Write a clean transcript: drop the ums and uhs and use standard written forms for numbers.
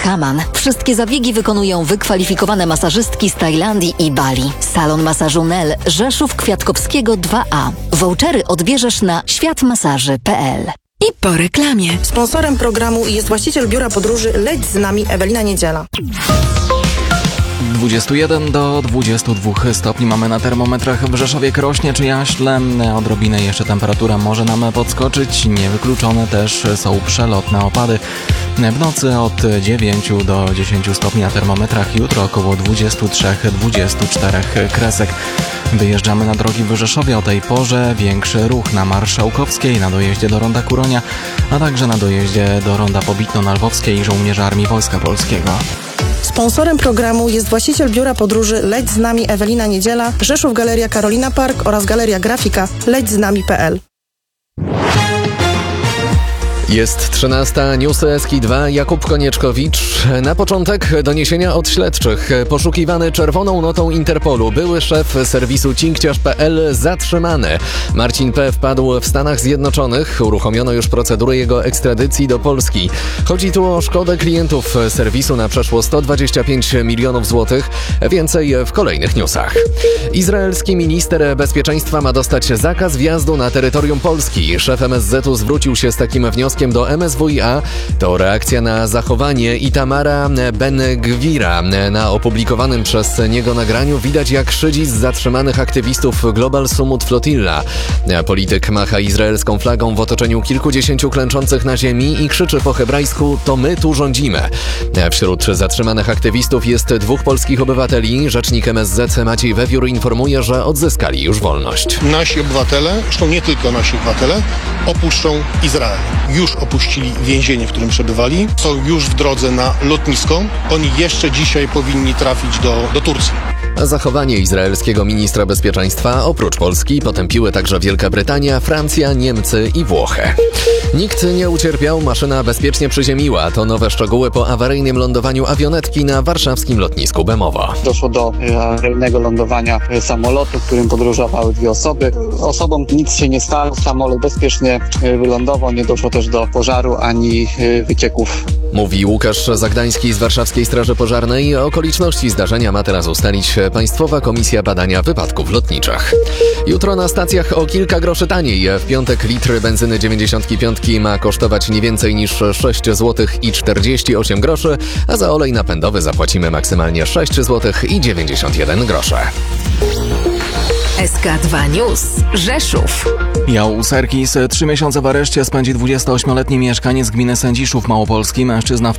Kaman. Wszystkie zabiegi wykonują wykwalifikowane masażystki z Tajlandii i Bali. Salon masażu Nel, Rzeszów Kwiatkowskiego 2A. Vouchery odbierzesz na światmasaży.pl. I po reklamie. Sponsorem programu jest właściciel biura podróży Leć z nami Ewelina Niedziela. 21 do 22 stopni mamy na termometrach w Rzeszowie, Krośnie czy Jaśle. Odrobinę jeszcze temperatura może nam podskoczyć. Niewykluczone też są przelotne opady. W nocy od 9 do 10 stopni na termometrach. Jutro około 23-24 kresek. Wyjeżdżamy na drogi w Rzeszowie. O tej porze większy ruch na Marszałkowskiej, na dojeździe do Ronda Kuronia, a także na dojeździe do Ronda Pobitno-Nalwowskiej i żołnierze Armii Wojska Polskiego. Sponsorem programu jest właściciel biura podróży Leć z nami Ewelina Niedziela, Rzeszów Galeria Karolina Park oraz Galeria Grafika lećznami.pl. Jest 13, newsy Eski 2, Jakub Konieczkowicz. Na początek doniesienia od śledczych. Poszukiwany czerwoną notą Interpolu były szef serwisu cinkciarz.pl zatrzymany. Marcin P. wpadł w Stanach Zjednoczonych. Uruchomiono już procedurę jego ekstradycji do Polski. Chodzi tu o szkodę klientów serwisu na przeszło 125 milionów złotych. Więcej w kolejnych newsach. Izraelski minister bezpieczeństwa ma dostać zakaz wjazdu na terytorium Polski. Szef MSZ-u zwrócił się z takim wnioskiem do MSWiA. To reakcja na zachowanie Itamara Ben-Gwira. Na opublikowanym przez niego nagraniu widać, jak szydzi z zatrzymanych aktywistów Global Summit Flotilla. Polityk macha izraelską flagą w otoczeniu kilkudziesięciu klęczących na ziemi i krzyczy po hebrajsku: to my tu rządzimy. Wśród zatrzymanych aktywistów jest 2 polskich obywateli. Rzecznik MSZ Maciej Wewiór informuje, że odzyskali już wolność. Nasi obywatele, zresztą nie tylko nasi obywatele, opuszczą Izrael. Już opuścili więzienie, w którym przebywali. Są już w drodze na lotnisko. Oni jeszcze dzisiaj powinni trafić do Turcji. Zachowanie izraelskiego ministra bezpieczeństwa oprócz Polski potępiły także Wielka Brytania, Francja, Niemcy i Włochy. Nikt nie ucierpiał, maszyna bezpiecznie przyziemiła. To nowe szczegóły po awaryjnym lądowaniu awionetki na warszawskim lotnisku Bemowo. Doszło do awaryjnego lądowania samolotu, w którym podróżowały 2 osoby. Osobom nic się nie stało, samolot bezpiecznie wylądował, nie doszło też do pożaru ani wycieków. Mówi Łukasz Zagdański z Warszawskiej Straży Pożarnej. Okoliczności zdarzenia ma teraz ustalić Państwowa Komisja Badania Wypadków Lotniczych. Jutro na stacjach o kilka groszy taniej. W piątek litr benzyny 95 ma kosztować nie więcej niż 6 zł i 48 groszy, a za olej napędowy zapłacimy maksymalnie 6 zł i 91 groszy. SK2 News. Rzeszów. Jął Serkis 3 miesiące w areszcie spędzi 28-letni mieszkaniec gminy Sędziszów Małopolski. Mężczyzna